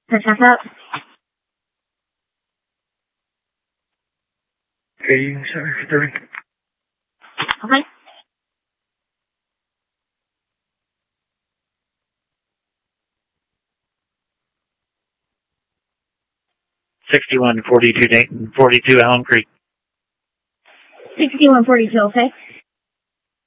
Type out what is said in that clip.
Check out. Okay, sorry, 30. Okay. 6142 Dayton, 42 Allen Creek. 6142, okay.